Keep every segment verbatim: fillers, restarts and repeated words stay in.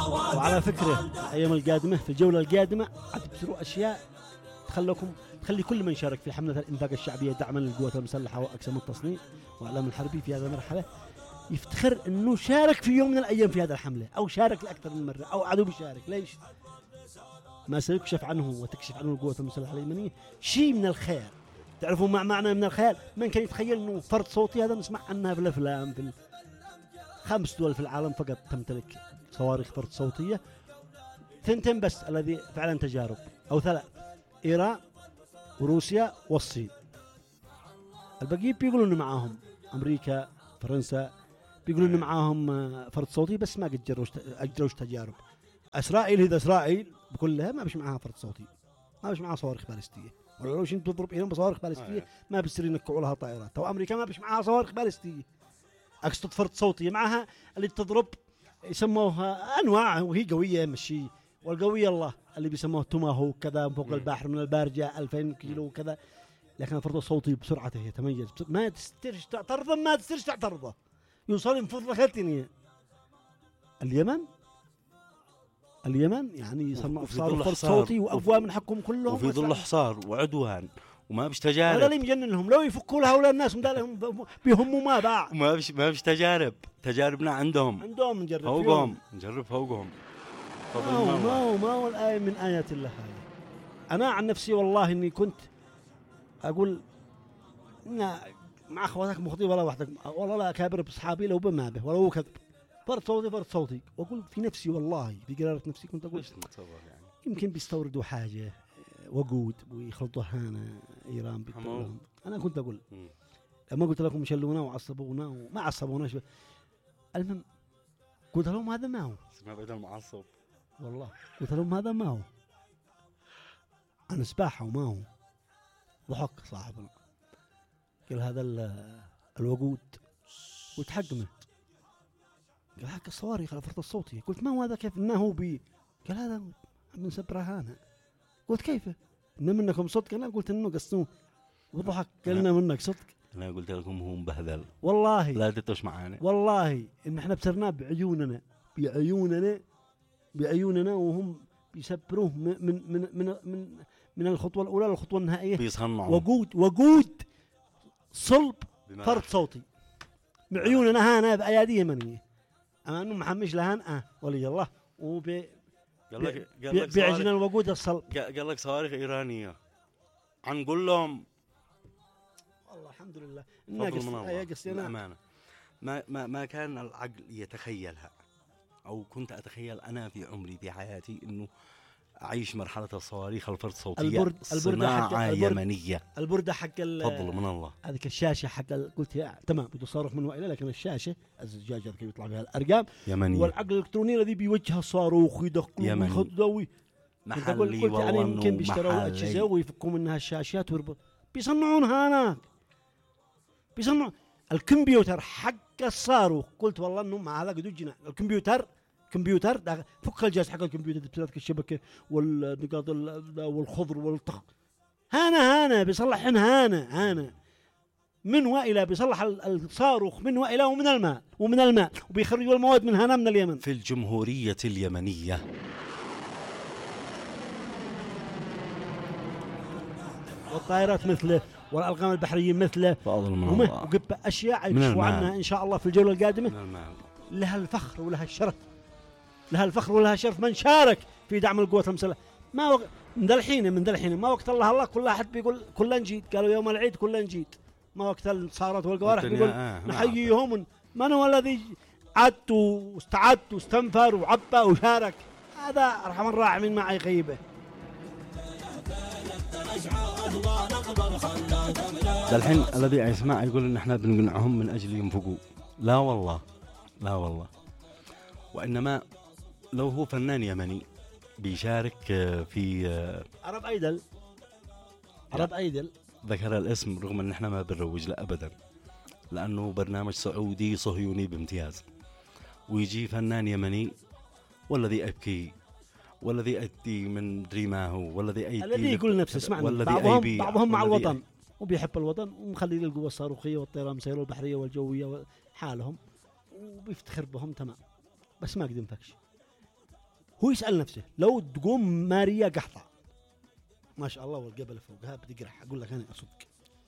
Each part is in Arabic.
وعلى فكرة الأيام القادمة في الجولة القادمة عاد بتصيروا أشياء تخليكم تخلي كل من شارك في حملة الإنفاق الشعبية دعما للقوات المسلحة وأقسام التصنيع والإعلام الحربي في هذه المرحلة يفتخر أنه شارك في يوم من الأيام في هذه الحملة، أو شارك لأكثر من مرة، أو عدو بيشارك. ليش؟ ما سيكشف عنه وتكشف عنه القوات المسلحة اليمنية شيء من الخير. تعرفون مع معنى من الخيال؟ من كان يتخيل أنه فرد صوتي هذا نسمع عنها في الأفلام. في خمس دول في العالم فقط تمتلك صواريخ فرد صوتية، ثنتين بس الذي فعلا تجارب، أو ثلاث: إيران وروسيا والصين. البقية بيقولوا إنه معاهم أمريكا فرنسا، بيقولوا إنه معاهم فرد صوتي بس ما قد جروش أجروش تجارب. إسرائيل إذا إسرائيل بكلها ما بيش معاها فرد صوتي، ما بيش معاها صواريخ باليستية، ولا لو شنت تضرب إيران بصواريخ باليستية ما بيصير ينكعوا لها طائرات. أو أمريكا ما بيش معاها صواريخ باليستية، أقصد فرد صوتية معها اللي تضرب يسموها أنواع وهي قوية مشي، والقوية الله اللي بيسموه توماهو كذا فوق البحر من البارجة ألفين كيلو وكذا. لكن الفرد الصوتي بسرعته يتميز، ما تسترش تعترضه، ما تسترش تعترضه، يوصل من فضل خلتني. اليمن اليمن يعني يسمى صار فرد صوتي وأقوى من حقهم كلهم، وفي ظل حصار وعدوان وما بيش تجارب. هذا اللي مجنن لهم، لو يفكوا لها ولا الناس مدالهم بيهموا ما باع، وما بيش ما بيش تجارب. تجاربنا عندهم عندهم نجرب فوقهم، نجرب فوقهم. ما هو ما هو ما هو الآية من آيات الله هذه. أنا عن نفسي والله إني كنت أقول مع أخواتك مخطي ولا وحدك، والله لا أكابر بصحابي لو بما به ولو كذب، فرد صوتي فرد صوتي. وأقول في نفسي والله في قرارة نفسي كنت أقول يعني يمكن بيستوردوا حاجة وقود ويخلطوها هنا إيران بيتكلم. أنا كنت أقول لما قلت لكم شلونا وعصبونا وما عصبوناش، المهم قلت لهم هذا ما هو، ما بدل معصب والله قلت لهم هذا ما هو عن سباحة وما هو. ضحك صاحبنا قال هذا الوقود، قلت حقمه، قال حق الصواريخ على فرط الصوتي. قلت ما هو هذا كيف انه هو بي؟ قال هذا من سبرهانة. قلت كيف إن منكم صدق؟ أنا قلت إنه قصوه وضحك قال لنا منك صدق. أنا قلت لكم هو مبهذل والله، لا تتوش معانا والله إن إحنا بصرنا بعيوننا بعيوننا بعيوننا وهم بيسبروه من من من من من الخطوة الأولى للخطوة النهائية. بيصنعوا وقود وقود صلب فرد صوتي بعيوننا هانا بأيادي يمنية، أما إنه محمش لهان أه ولي الله وب قال لك بيعجن الوقود الصلب. قال لك صواريخ إيرانية عنقول لهم والله الحمد لله ناقص ناقص الأمانة. ما ما ما كان العقل يتخيلها، أو كنت أتخيل أنا في عمري في حياتي إنه أعيش مرحلة الصواريخ الفرد صوتية. البرد صناعة البردة حق يمنية، البردة حق فضل من الله. هذيك الشاشة حق قلت يا تمام بده صاروخ من وإلى، لكن الشاشة الزجاجة كيف يطلع فيها الأرقام يمنية، والعقل الإلكتروني الذي بيوجه الصاروخ ويدخله ويخضه محلي قلت يعني يمكن بيشتروا أجهزة ويفكوا منها الشاشات ويربط بيصنعونها. أنا بيصنعوا الكمبيوتر حق الصاروخ. قلت والله إنه مع هذا قد وجنا الكمبيوتر كمبيوتر فك الجهاز حق الكمبيوتر بتلاقي الشبكة والنقاط والخضر والطخ هانا هانا بيصلحن هانا هانا من وإلى، بيصلح الصاروخ من وإلى ومن الماء ومن الماء وبيخرجوا المواد من هنا من اليمن. في الجمهورية اليمنية والطائرات مثله والألغام البحرية مثله وقب أشياء يكشفوا عنها إن شاء الله في الجولة القادمة. لها الفخر ولها الشرف، لها الفخر ولها شرف من شارك في دعم القوات المسلحة. ما وق... من ذا الحين من ذا الحين ما وقت الله الله كل أحد بيقول كلنا نجيت، قالوا يوم العيد كلنا نجيت، ما وقت الصارت والقوارح بيقول آه نحييهم. من هو الذي عدت واستعد واستنفر وعبى وشارك؟ هذا أرحم الراحمين معي غيبه. الحين الذي يسمع يقول ان احنا بنقنعهم من اجل ينفقوا. لا والله لا والله، وانما لو هو فنان يمني بيشارك في عرب ايدل عرب ايدل ذكر الاسم رغم ان احنا ما بنروج له ابدا، لانه برنامج سعودي صهيوني بامتياز، ويجي فنان يمني والذي ابكي والذي أتي من دري ما هو والذي أيدي الذي يقول نفسه اسمعني بعضهم, بعضهم مع الوطن وبيحب الوطن ومخلي القوة الصاروخية والطيران المسيرة والبحرية والجوية حالهم وبيفتخر بهم تمام، بس ما قد ينفكش. هو يسأل نفسه لو تقوم ماريا قحطة ما شاء الله والجبل فوقها بتقرح، أقول لك أنا أصدق.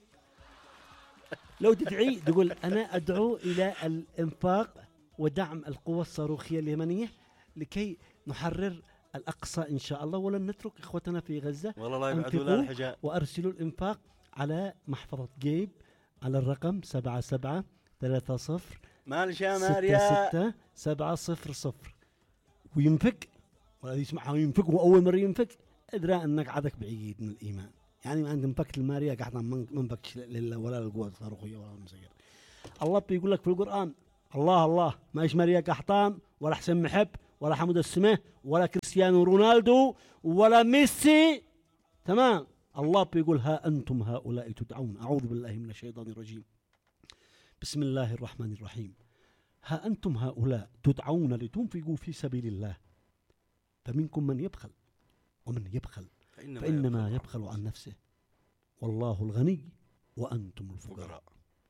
لو تدعي تقول أنا أدعو إلى الإنفاق ودعم القوى الصاروخية اليمنية لكي نحرر الأقصى إن شاء الله، ولن نترك إخوتنا في غزة. والله لا يبعدوا لا الحجاب. وأرسلوا الإنفاق على محفظة جيب على الرقم سبعة سبعة ثلاثة صفر مالش يا ستة ماريا ستة سبعة صفر صفر، وينفق. والذي يسمعها ينفق وأول مرة ينفق أدرى أنك عادك بعيد من الإيمان. يعني ما أنت انفقت الماريا قاعد ما انفقتش لله ولا للقوة الصاروخية ولا المسير. الله بيقول لك في القرآن الله الله ما إيش ماريا قحطان ولا حسين محب ولا حمود السماه ولا كريستيانو رونالدو ولا ميسي. تمام. الله بيقول ها أنتم هؤلاء تدعون. أعوذ بالله من الشيطان الرجيم. بسم الله الرحمن الرحيم. ها أنتم هؤلاء تدعون لتنفقوا في سبيل الله فمنكم من يبخل ومن يبخل فإنما, فإنما يبخل عن نفسه والله الغني وأنتم الفقراء.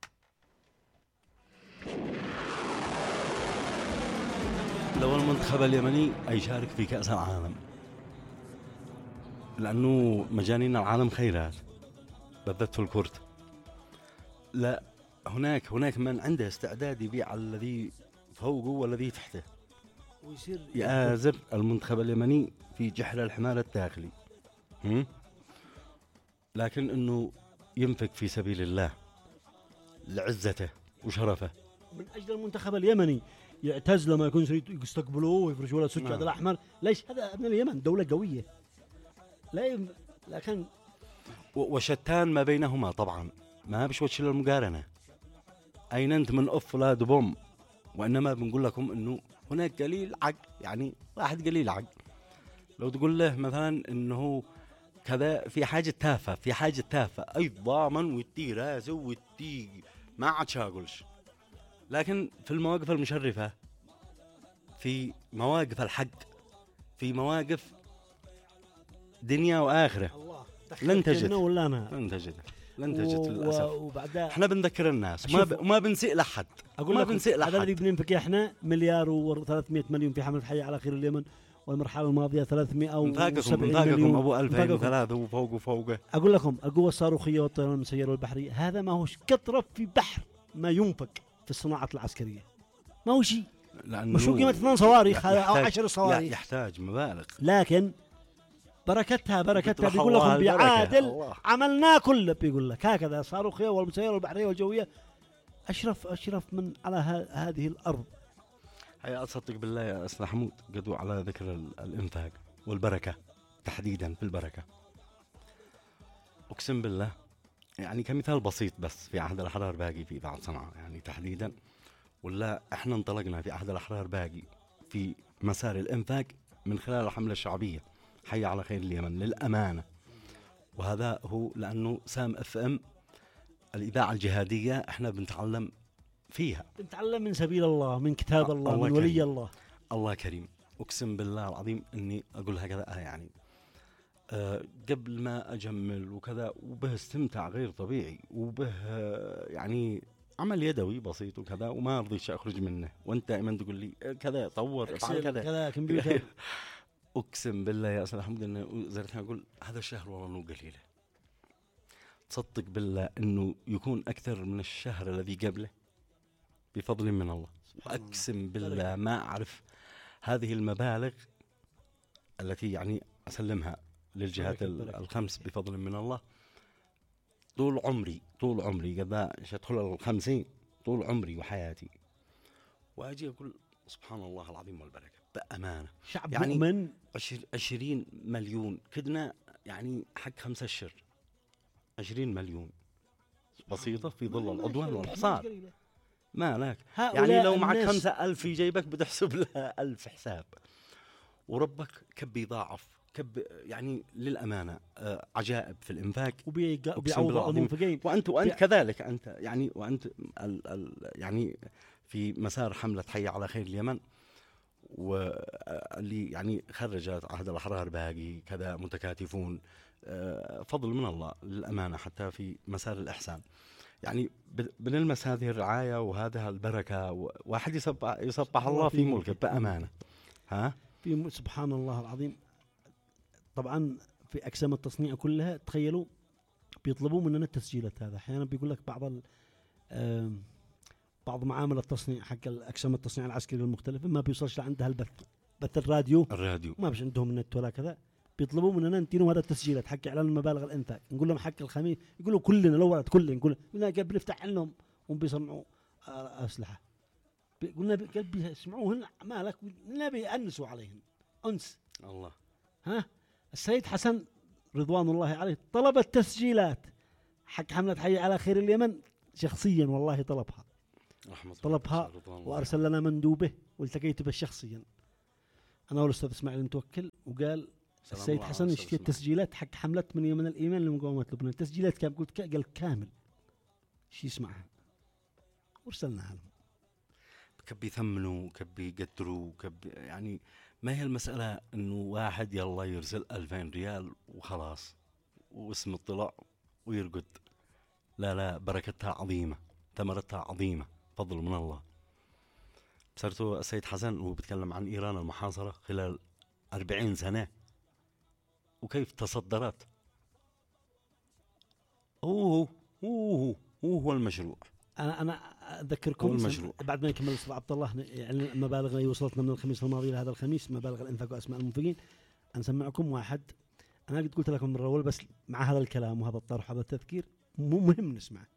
لو المنتخب اليمني يشارك في كأس العالم، لأنه مجانين العالم خيرات بالذات في الكرة، لا هناك هناك من عنده استعداد يبيع الذي فوقه والذي تحته ويصير يآزر المنتخب اليمني في جحر الحمار الداخلي. هم؟ لكن انه ينفق في سبيل الله لعزته وشرفه من اجل المنتخب اليمني يعتز لما يكون يستقبلوه ويفرشوا له السجاد نعم. الاحمر. ليش؟ هذا من اليمن دولة قوية. لا يم... لكن وشتان ما بينهما طبعا، ما بش وجه المقارنة. أين أنت من أف لا دبوم، وإنما بنقول لكم إنه هناك قليل عقل، يعني واحد قليل عقل لو تقول له مثلا إنه كذا في حاجة تافهة في حاجة تافهة أي ضامن ويدي راسه ويدي ما عاد شاقلش. لكن في المواقف المشرفة، في مواقف الحق، في مواقف دنيا وآخرة الله لن تجد ولا أنا لن تجد لن تجد و... للأسف. وبعدها احنا بنذكر الناس وما ب... وما بنسيء لحد. أقول ما لك بنسيء لحد. هذا الذي بننفق احنا مليار وثلاثمائة مليون في حملة حي على خير اليمن، والمرحلة الماضية ثلاثمائة وسبعين مليون. أبو ألفين وثلاثة وفوق وفوقه. أقول لكم القوة الصاروخية والطيران المسيرة والبحرية هذا ما هوش قطرة في بحر ما ينفق في الصناعة العسكرية، ما هو شيء. مش قيمة اثنين صواريخ أو عشر صواريخ، يحتاج مبالغ. لكن بركتها بركتها بيقول لكم بيعادل عملناه كله. بيقول لك هكذا الصاروخية والمسيرة والبحرية والجوية أشرف أشرف من على هذه الأرض. هي أصدق بالله يا أستاذ حمود قدوا على ذكر الإنفاق والبركة تحديدا في البركة. أقسم بالله يعني كمثال بسيط بس في عهد الأحرار باقي في إذاعة صنعاء يعني تحديدا، ولا إحنا انطلقنا في عهد الأحرار باقي في مسار الإنفاق من خلال الحملة الشعبية حي على خير اليمن للأمانة. وهذا هو لأنه سام اف ام الإذاعة الجهادية احنا بنتعلم فيها، بنتعلم من سبيل الله، من كتاب الله, الله من ولي كريم. الله الله كريم. أقسم بالله العظيم أني أقول هكذا يعني أه قبل ما أجمل وكذا وبه استمتع غير طبيعي وبه يعني عمل يدوي بسيط وكذا وما رضيتش أخرج منه، وأنت دائما تقول لي كذا طور افعل كذا كذا كمبيوتر. أقسم بالله يا أستاذ حمد إنه زرتها أقول هذا الشهر والله إنه قليله. تصدق بالله إنه يكون أكثر من الشهر الذي قبله بفضل من الله. أقسم بالله ما أعرف هذه المبالغ التي يعني أسلمها للجهات الخمس بفضل من الله. طول عمري طول عمري قد أدخل الخمسين طول عمري وحياتي وأجي أقول سبحان الله العظيم والبركة بأمانة. شعب يعني مؤمن. عشر عشرين مليون كدنا يعني حق خمسة أشهر عشرين مليون بسيطة في ظل العدوان والحصار ما لك. يعني لو معك خمسة ألف في جيبك بتحسب لها ألف حساب وربك كب يضاعف كب يعني للأمانة آه عجائب في الإنفاق وبيعوض المنفقين. وأنت وأنت كذلك أنت يعني وأنت ال ال يعني في مسار حملة حي على خير اليمن واللي يعني خرجت عهد الأحرار باقي كذا متكاتفون آه فضل من الله للأمانة حتى في مسار الإحسان. يعني بنلمس هذه الرعاية وهذه البركة واحد يصبح, يصبح الله في ملكه بأمانة. ها في سبحان الله العظيم. طبعا في أقسام التصنيع كلها تخيلوا بيطلبوا مننا التسجيلات. هذا أحيانا بيقول لك بعض بعض معامل التصنيع حق الأقسام التصنيع العسكري المختلفة ما بيوصلش لعندها البث، بث الراديو الراديو ما بيش عندهم النت ولا كذا. بيطلبوا مننا نتينوا هذا التسجيلات حق إعلان مبالغ الإنتاج. نقول لهم حق الخميس، يقولوا كلنا لو ولد كلنا نقول قلنا قبل نفتح لهم وبيصنعوا أسلحة. قلنا قبل بيسمعوهن مالك النبي أنسوا عليهن أنس الله. ها السيد حسن رضوان الله عليه طلب التسجيلات حق حملة حي على خير اليمن شخصيا، والله طلبها طلبها وأرسل لنا مندوبه والتقيت به شخصيا أنا والأستاذ إسماعيل المتوكل، وقال السيد حسن يشتري التسجيلات حق حملة من يمن الإيمان لمقاومة لبنان. التسجيلات كان قلت قال كامل شي يسمعها وارسلناها لهم. كبي يثمنوا كبي يقدروا كبي، يعني ما هي المسألة إنه واحد يلا يرسل ألفين ريال وخلاص واسم الطلع ويرقد. لا لا، بركتها عظيمة، ثمرتها عظيمة، فضل من الله. بصرته السيد حسن وهو بيتكلم عن إيران المحاصرة خلال أربعين سنة وكيف تصدرت. هو هو هو هو المشروع. أنا أنا أذكركم بعد ما يكمل الأستاذ عبد الله يعني المبالغ اللي وصلتنا من الخميس الماضي لهذا الخميس، مبالغ الإنفاق وأسماء المنفقين. أنسمعكم واحد أنا قد قلت لكم مرة أول، بس مع هذا الكلام وهذا الطرح وهذا التذكير مو مهم نسمع.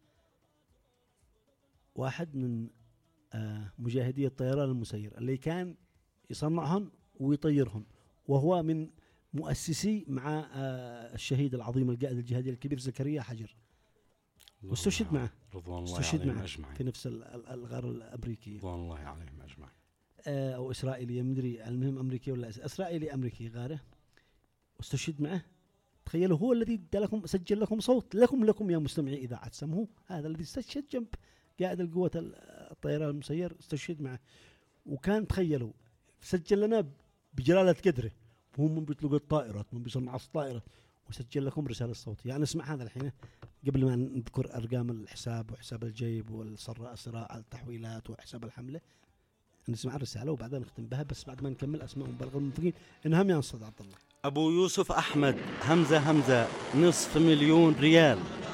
واحد من آه مجاهدي الطيران المسير اللي كان يصنعهم ويطيرهم، وهو من مؤسسي مع آه الشهيد العظيم القائد الجهادي الكبير زكريا حجر، واستشهد معه استشهد معه في نفس الغار الأمريكي رضوان الله عليهم أجمعين. آه أو إسرائيلي مدري المهم أمريكي ولا إسرائيلي أمريكي غاره، واستشهد معه. تخيلوا هو الذي ادى لكم سجل لكم صوت لكم لكم يا مستمعي إذاعة سمعوا، هذا الذي استشهد جنب قائد القوة الطيران المسير استشهد معه. وكان تخيلوا سجل لنا بجلالة قدره، وهم من بيطلقوا الطائرات من بيصنعوا الطائرات، وسجل لكم رسالة صوت. يعني اسمع هذا الحين قبل ما نذكر أرقام الحساب وحساب الجيب والصراع الصراع التحويلات وحساب الحملة، نسمع الرسالة وبعدين نختم بها. بس بعد ما نكمل أسماء مبالغ المنفقين إنهم يا أستاذ عبد الله. أبو يوسف أحمد همزة همزة نصف مليون ريال.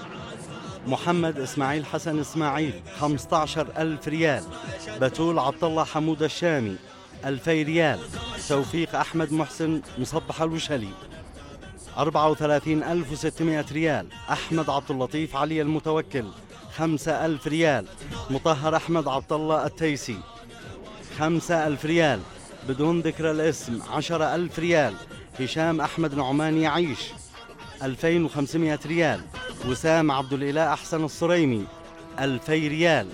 محمد إسماعيل حسن إسماعيل خمسة عشر ألف ريال. بتول عبد الله حمود الشامي ألفي ريال. توفيق أحمد محسن مصبح الوشهلي أربعة وثلاثين ألف وستمائة ريال. أحمد عبد اللطيف علي المتوكل خمسة ألف ريال. مطهر أحمد عبد الله التيسي خمسة ألف ريال بدون ذكر الاسم عشرة ألف ريال. هشام أحمد نعمان يعيش ألفين وخمسمائة ريال. وسام عبد الإله أحسن الصريمي ألفي ريال.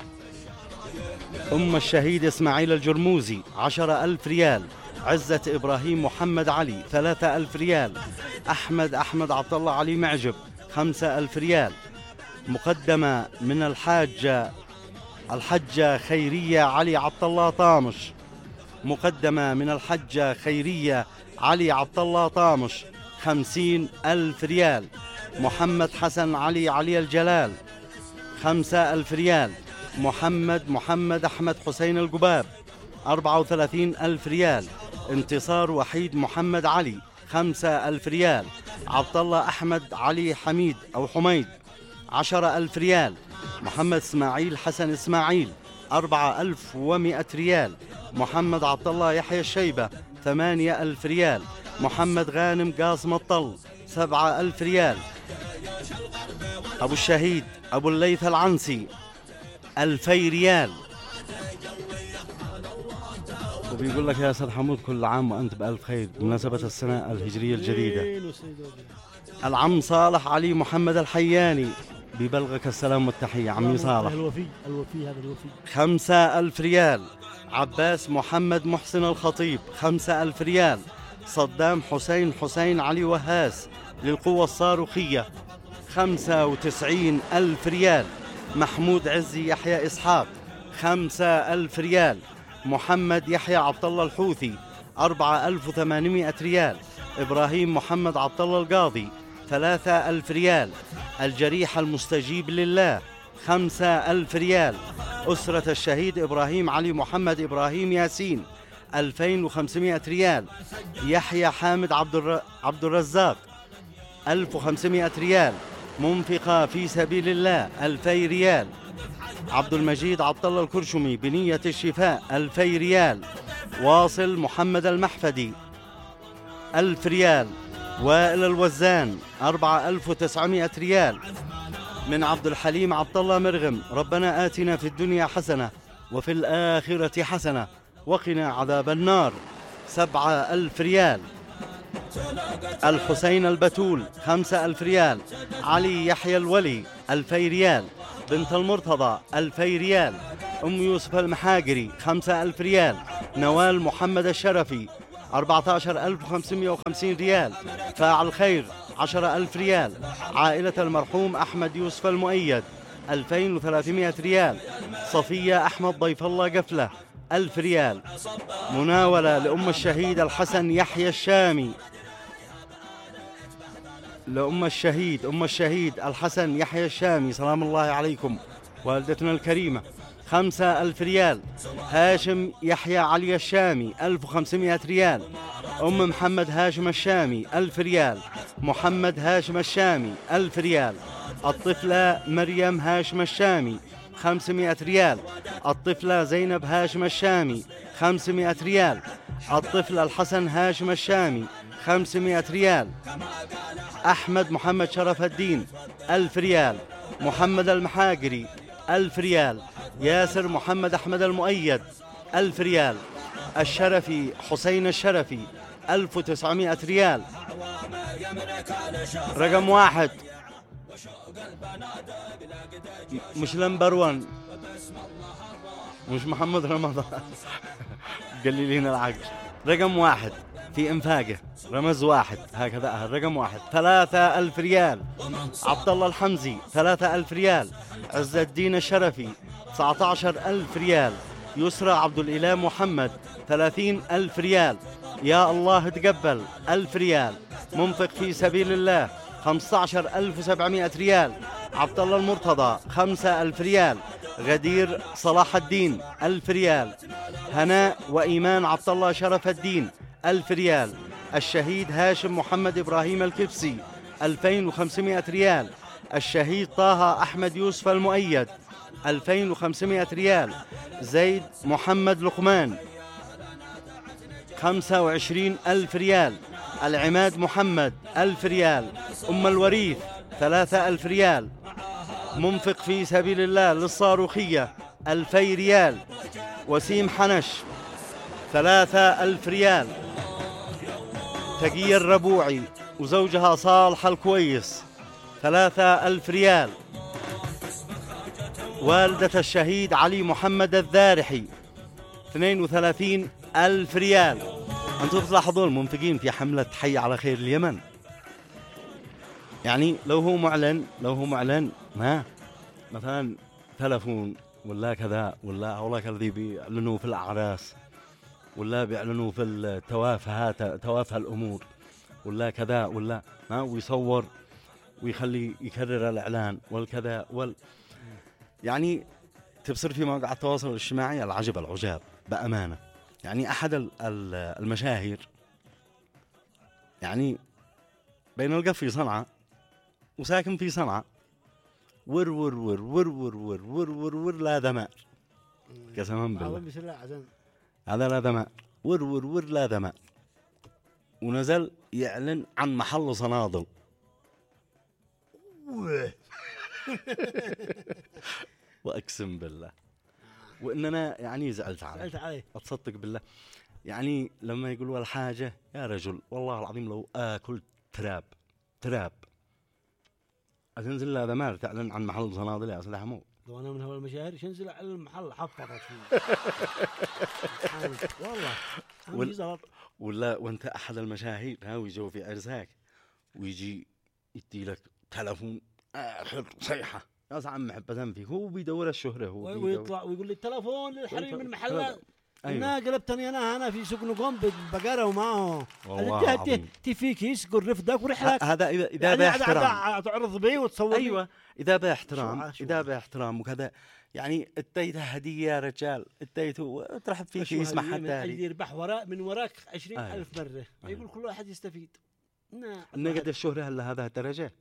أم الشهيد إسماعيل الجرموزي عشرة ألف ريال. عزة إبراهيم محمد علي ثلاثة ألف ريال. أحمد أحمد عبد الله علي معجب خمسة ألف ريال. مقدمة من الحاجة الحجة خيرية علي عبد الله طامش. مقدمة من الحجة خيرية علي عبد الله طامش خمسين ألف ريال. محمد حسن علي علي الجلال خمسة ألف ريال. محمد محمد أحمد حسين القباب أربعة وثلاثين ألف ريال. انتصار وحيد محمد علي خمسة ألف ريال. عبد الله أحمد علي حميد أو حميد عشرة ألف ريال. محمد إسماعيل حسن إسماعيل أربعة ألف ومائة ريال. محمد عبد الله يحيى الشيبة ثمانية ألف ريال. محمد غانم قاسم الطل سبعة ألف ريال. أبو الشهيد أبو الليث العنسي ألفي ريال. وبيقول لك يا أستاذ حمود كل عام وأنت بألف خير بمناسبة السنة الهجرية الجديدة. العم صالح علي محمد الحياني ببلغك السلام والتحية عمي صالح الوفي الوفي هذا الوفي خمسة ألف ريال. عباس محمد محسن الخطيب خمسة ألف ريال. صدام حسين حسين علي وهاس للقوة الصاروخية خمسة وتسعين ألف ريال. محمود عزي يحيى إسحاق خمسة ألف ريال. محمد يحيى عبد الله الحوثي أربعة ألف وثمانمائة ريال. إبراهيم محمد عبد الله القاضي ثلاثة ألف ريال. الجريح المستجيب لله خمسة ألف ريال. أسرة الشهيد إبراهيم علي محمد إبراهيم ياسين ألفين وخمسمائة ريال. يحيى حامد عبد الر... عبد الرزاق ألف وخمسمائة ريال. منفقة في سبيل الله ألفي ريال. عبد المجيد عبد الله الكرشمي بنية الشفاء ألفي ريال. واصل محمد المحفدي ألف ريال. وائل الوزان أربعة آلاف وتسعمائة ريال. من عبد الحليم عبد الله مرغم ربنا آتنا في الدنيا حسنة وفي الآخرة حسنة وقنا عذاب النار سبعة ألف ريال. الحسين البتول خمسة ألف ريال. علي يحيى الولي ألفي ريال. بنت المرتضى ألفي ريال. أم يوسف المحاجري خمسة ألف ريال. نوال محمد الشرفي أربعة عشر ألف وخمسمائة وخمسين ريال. فاعل خير عشرة ألف ريال. عائلة المرحوم أحمد يوسف المؤيد ألفين وثلاثمائة ريال. صفية أحمد ضيف الله قفلة ألف ريال. مناولة لأم الشهيد الحسن يحيى الشامي لأم الشهيد أم الشهيد الحسن يحيى الشامي سلام الله عليكم والدتنا الكريمة خمسة ألف ريال. هاشم يحيى علي الشامي ألف وخمسمائة ريال. أم محمد هاشم الشامي ألف ريال. محمد هاشم الشامي ألف ريال. الطفلة مريم هاشم الشامي خمسمائة ريال. الطفلة زينب هاشم الشامي خمسمائة ريال. الطفل الحسن هاشم الشامي خمسمائة ريال. أحمد محمد شرف الدين ألف ريال. محمد المحاجري ألف ريال. ياسر محمد أحمد المؤيد ألف ريال. الشرفي حسين الشرفي ألف وتسعمائة ريال. رقم واحد مش لمبر ون مش محمد رمضان قال لي لينا العقل. رقم واحد في انفاقه رمز واحد هكذا الرقم واحد ثلاثة ألف ريال. عبد الله الحمزي ثلاثة ألف ريال. عز الدين الشرفي تسعة عشر ألف ريال. يسرى عبد الإله محمد ثلاثين ألف ريال. يا الله تقبل ألف ريال. منفق في سبيل الله خمسة عشر ألف وسبعمائة ريال. عبد الله المرتضى خمسة ألف ريال. غدير صلاح الدين ألف ريال. هناء وإيمان عبد الله شرف الدين ألف ريال. الشهيد هاشم محمد إبراهيم الكبسي ألفين وخمسمائة ريال. الشهيد طه أحمد يوسف المؤيد ألفين وخمسمائة ريال. زيد محمد لقمان خمسة وعشرين ألف ريال. العماد محمد ألف ريال. أم الوريث ثلاثة ألف ريال. منفق في سبيل الله للصاروخية ألفي ريال. وسيم حنش ثلاثة ألف ريال. تقي الربوعي وزوجها صالح الكويس ثلاثة ألف ريال. والدة الشهيد علي محمد الذارحي اثنين وثلاثين ألف ريال. أنتم تلاحظون المنفقين في حملة حي على خير اليمن، يعني لو هو معلن لو هو معلن ما مثلا تلفون ولا كذا ولا هؤلاء الذي بيعلنوا في الأعراس ولا بيعلنوا في التوافهات توافه الأمور ولا كذا ولا ما ويصور ويخلي يكرر الإعلان والكذا وال يعني تبصر في مواقع التواصل الاجتماعي العجب العجاب بأمانة. يعني أحد المشاهير يعني بين القف في صنعاء وساكن في صنعاء ور ور ور ور ور ور ور ور ور لا دماء قسما بالله هذا لا دماء ور ور ور لا دماء. ونزل يعلن عن محل صنادل وأقسم بالله وإننا يعني زعلت عليه زعلت عليه أتصدق بالله. يعني لما يقولوا الحاجة يا رجل والله العظيم لو آكل تراب تراب أتنزل هذا مال تعلن عن محل صنادل يا أصلح مو لو أنا من هو المشاهير شنزل على المحل حفظت والله ولا, ولا وأنت أحد المشاهير ها ويجوا في عرسك ويجي يدي لك تلفون آخر صيحة يا عم محبة فيك هو بيدور الشهرة هو ويطلع ويقول لي التلفون للحريم من محلات أيوة. انا قلبتني انا انا في سوق نقوم بالبقره ومعه والله العظيم. تي في كيس قول رفدك ورحلك. هذا اذا اذا يعني باحترام تعرض بي وتصور. ايوه اذا باحترام شو- شو اذا هذا؟ باحترام وكذا، يعني اديته هديه يا رجال، اديته ترحب فيه شو يسمع هذه؟ من حتى أجل هذه. يربح وراء من وراك عشرين أيوة. ألف مرة. أيوة. يقول كل واحد يستفيد. نعم. النقد الشهرة هلا هذا الدرجة.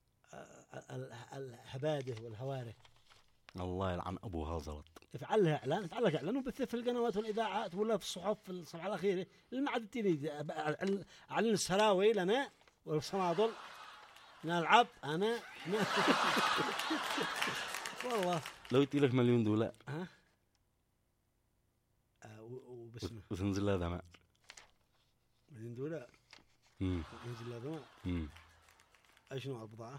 الهباده والهواره. الله يلعن ابوها زلط. افعلها اعلان، افعلها اعلان وبث في القنوات والاذاعات ولا في الصحف في الصفحه الاخيره اللي ما عاد تريد. اعلن السراوي لنا والصنادل نلعب انا. والله لو يدي لك مليون دولار ها آه وبسمه وتنزل هذا ما مليون دولار امم ينزل هذا ما امم ايش نوع البضاعه؟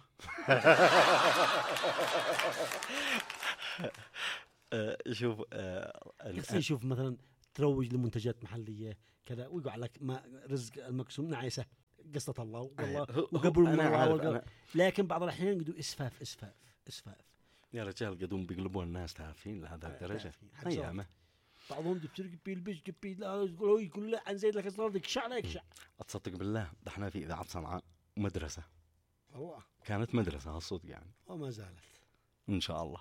آه شوف آه يصير يشوف مثلا تروج لمنتجات محليه كذا ويقول لك ما رزق المقسوم نعيسه قصة الله والله وقبل المرة. لكن بعض الأحيان يقولوا إسفاف إسفاف إسفاف يا رجال قدوم بيقلبون الناس تعرفين لهذا الدرجة. أيامه بعضهم دبتر قبيل بيش قبيل لا يقول يقول لا عن زيد لك الصلاة يكشع لا يكشع. أتصدق بالله دحنا في إذاعة صنعاء مدرسة. الله كانت مدرسة هالصدق يعني وما زالت إن شاء الله.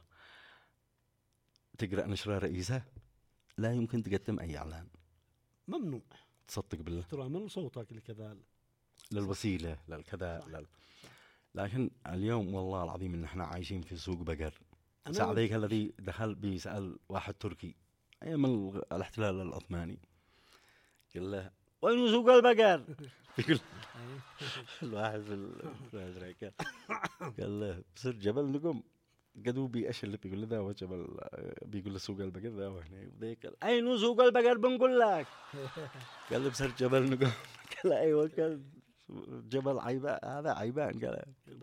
تقرأ نشرة رئيسة لا يمكن تقدم أي إعلان، ممنوع. تصدق بالله ترى صوتك لكذا للوسيلة للكذا لل... لكن اليوم والله العظيم إن إحنا عايشين في سوق بقر. سعديك الذي دخل بيسأل واحد تركي أيام الاحتلال العثماني قال له وين سوق البقر؟ يقول الواحد في الأزرق قال له بصير جبل نقم قدوبي ايش اللي بيقول ذا وجبل بيقول له سوق البقر ذا وهنا وذيك اين سوق البقر بنقول لك قال له بصير جبل نقم قال له ايوه قال جبل عيبان هذا عيبان قال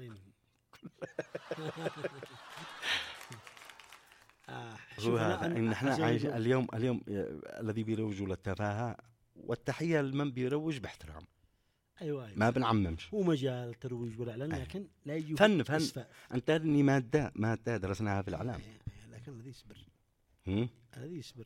هو هذا ان احنا عايش اليوم اليوم الذي بيروجوا للتفاهه والتحيه لمن بيروج باحترام. ايوه, أيوة. ما بنعممش هو مجال ترويج والاعلان لكن لا يجي فن فن إسفاف. انت اني ماده ماده درسناها في الاعلام لكن الذي يصبر هم الذي يصبر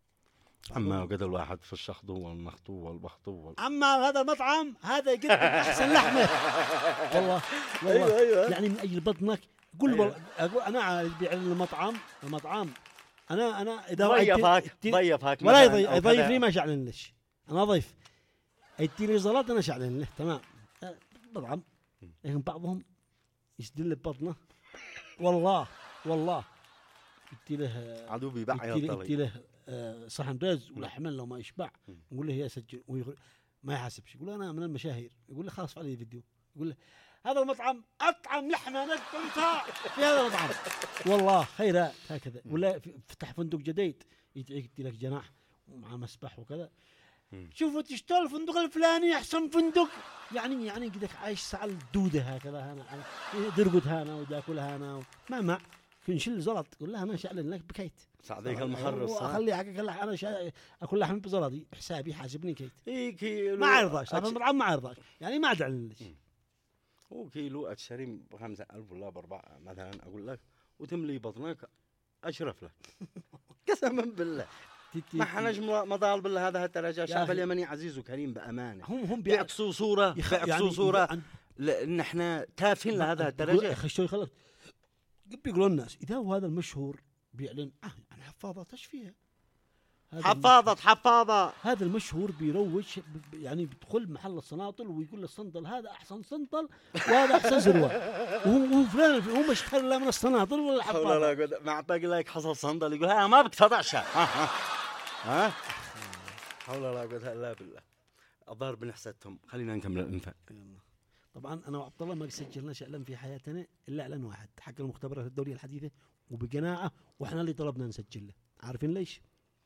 اما وقد الواحد في الشخطو والنخطو والبخطو وال... اما هذا المطعم هذا يقدم احسن لحمه والله والله أيوة أيوة. يعني من اجل بطنك قول أيوة. اقول انا بيع المطعم المطعم انا انا اذا ضيفك ضيفك ولا يضيفني ما شعلن ليش انا ضيف يديني زلط انا شعلن له تمام طبعا لكن بعضهم يسدل ببطنه والله والله يدي له عدو بيبيع يدي له آه صحن رز ولحم لو ما يشبع يقول له هي سجل ويغل... ما يحاسبش يقول انا من المشاهير يقول له خلاص علي فيديو يقول له هذا المطعم اطعم لحمه انا قلتها في هذا المطعم والله خيرات هكذا ولا فتح فندق جديد يدعيك يدي لك جناح ومع مسبح وكذا شوفوا تشتغل الفندق الفلاني احسن فندق يعني يعني قدك عايش ساعه الدوده هكذا انا درقد هانا وداكل هانا ما مع كنشل زلط قول لها انا شعلن لك بكيت سعديك المحرص اخلي حقك انا شا... اكل لحم بزلطي حسابي حاسبني كيت اي كيلو ما عرضاش هذا المطعم ما عرضاش يعني ما ادعي لك هو كيلو اشتري ب خمسة ألف ولا بأربعة مثلا اقول لك وتملي بطنك اشرف لك قسما بالله ما حناش مطالب الا هذا الدرجه. الشعب اليمني عزيز وكريم بامانه هم هم بيعكسوا صوره بيعكسوا يعني صوره لان احنا تافهين لهذا الدرجه. يا اخي شوي خلك بيقولوا الناس اذا هو هذا المشهور بيعلن اه يعني حفاضه ايش فيها حفاضه حفاضه هذا المشهور بيروج يعني بيدخل محل الصناطل ويقول للصندل هذا احسن صندل وهذا احسن زروه وهو فلان هو مش لا من الصناطل ولا الحفاضه لا لا ما باقي لك حصل صندل يقول ها ما بتفضعش ها ها حول ولا قوه الا بالله. الظاهر بنحسدهم. خلينا نكمل الانفاق. طبعا انا وعبد الله ما سجلناش اعلان في حياتنا الا اعلان واحد حق المختبرات الدوليه الحديثه وبقناعه واحنا اللي طلبنا نسجله. عارفين ليش؟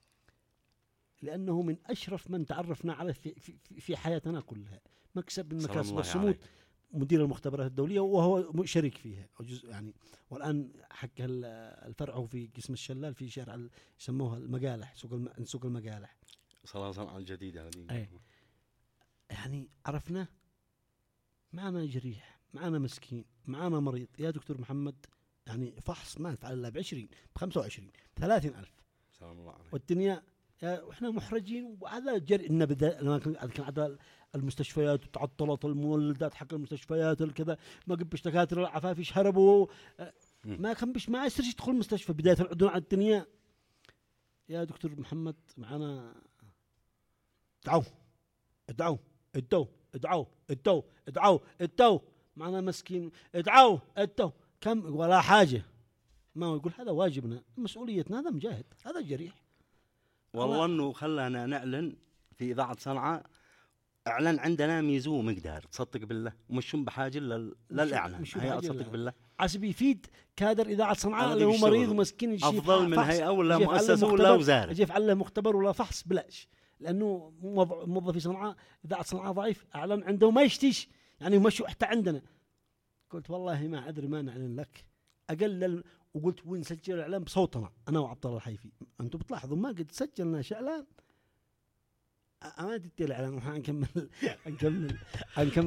لانه من اشرف من تعرفنا عليه في في, في حياتنا كلها. مكسب من مكاسب الصمود مدير المختبرات الدوليه وهو شريك فيها او جزء يعني. والان حق الفرع هو في قسم الشلال في شارع يسموها المقالح سوق الم... سوق المقالح. صار صنعة الجديده هذه. أي. يعني عرفنا معنا جريح معنا مسكين معنا مريض يا دكتور محمد يعني فحص ما نفعل الا بعشرين بخمسة وعشرين بثلاثين ألف سلام الله عليك. والدنيا واحنا محرجين. وهذا جري إن بدا لما كان كان عدا المستشفيات وتعطلت المولدات حق المستشفيات الكذا، ما قبش دكاتره العفافيش هربوا، ما كان بش ما يصيرش يدخل المستشفى بدايه العدوان على الدنيا. يا دكتور محمد معنا ادعوا ادعوا ادوا ادعوا ادوا ادعوا ادوا معنا مسكين ادعوا ادوا كم ولا حاجه، ما هو يقول هذا واجبنا مسؤوليتنا، هذا مجاهد هذا جريح. والله انه خلانا نعلن في اذاعه صنعاء، اعلن عندنا ميزو مقدار تصدق بالله، مش بحاجه لل... للاعلان، هي تصدق بالله عسب يفيد كادر اذاعه صنعاء اللي هو مريض ومسكين يجي افضل من هيئه ولا مؤسسه ولا وزاره، يجي يفعل له مختبر ولا فحص بلاش، لانه موظفي صنعاء اذاعه صنعاء ضعيف، اعلن عنده ما يشتيش يعني مشوا حتى عندنا. قلت والله ما ادري ما نعلن لك اقل، وقلت وين نسجل الاعلان بصوتنا انا وعبد الله الحيفي. انتم بتلاحظوا ما قد سجلنا اعلان، ما ادري الاعلان، وحنكمل نكمل نكمل